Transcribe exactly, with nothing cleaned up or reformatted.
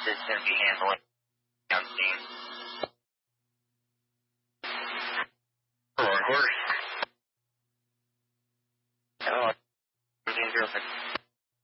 that's going to be handling on scene. On horse